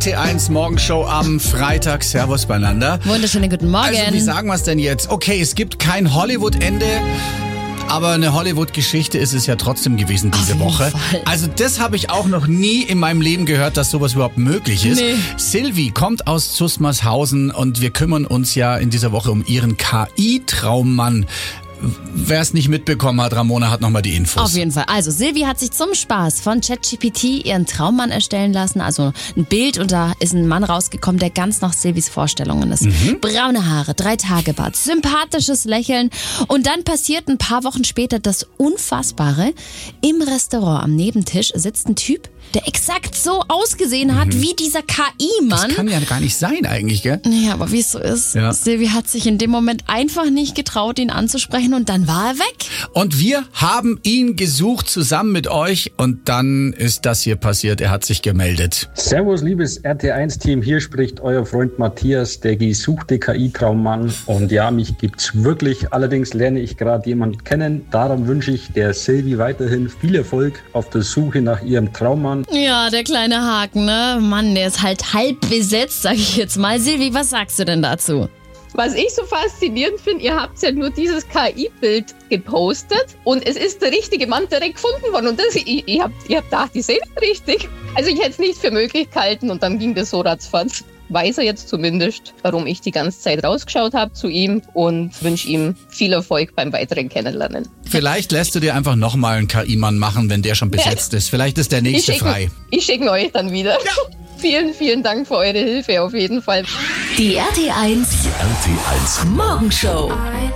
RT1 Morgenshow am Freitag. Servus beieinander. Wunderschönen guten Morgen. Also, wie sagen wir es denn jetzt? Okay, es gibt kein Hollywood-Ende. Aber eine Hollywood-Geschichte ist es ja trotzdem gewesen diese Woche. Fall. Also das habe ich auch noch nie in meinem Leben gehört, dass sowas überhaupt möglich ist. Nee. Silvi kommt aus Zusmarshausen und wir kümmern uns ja in dieser Woche um ihren KI-Traummann. Wer es nicht mitbekommen hat, Ramona hat nochmal die Infos. Auf jeden Fall. Also Silvi hat sich zum Spaß von ChatGPT ihren Traummann erstellen lassen. Also ein Bild und da ist ein Mann rausgekommen, der ganz nach Silvis Vorstellungen ist. Braune Haare, 3-Tage-Bart, sympathisches Lächeln. Und dann passiert ein paar Wochen später das Unfassbare. Im Restaurant am Nebentisch sitzt ein Typ, der exakt so ausgesehen hat wie dieser KI-Mann. Das kann ja gar nicht sein eigentlich, gell? Ja, aber wie es so ist, Ja. Silvi hat sich in dem Moment einfach nicht getraut, ihn anzusprechen und dann war er weg. Und wir haben ihn gesucht zusammen mit euch und dann ist das hier passiert. Er hat sich gemeldet. Servus, liebes RT1-Team. Hier spricht euer Freund Matthias, der gesuchte KI-Traummann. Und ja, mich gibt's wirklich. Allerdings lerne ich gerade jemanden kennen. Darum wünsche ich der Silvi weiterhin viel Erfolg auf der Suche nach ihrem Traummann. Ja, der kleine Haken, ne? Mann, der ist halt halb besetzt, sag ich jetzt mal. Silvi, was sagst du denn dazu? Was ich so faszinierend finde, ihr habt ja nur dieses KI-Bild gepostet und es ist der richtige Mann direkt gefunden worden. Und das, ihr habt gedacht, die sehen richtig. Also ich hätte es nicht für möglich gehalten und dann ging das so ratzfatz. Weiß er jetzt zumindest, warum ich die ganze Zeit rausgeschaut habe zu ihm und wünsche ihm viel Erfolg beim weiteren Kennenlernen. Vielleicht lässt du dir einfach nochmal einen KI-Mann machen, wenn der schon besetzt ist. Vielleicht ist der nächste frei. Ich schicke euch dann wieder. Ja. Vielen, vielen Dank für eure Hilfe auf jeden Fall. Die RT1 Morgenshow.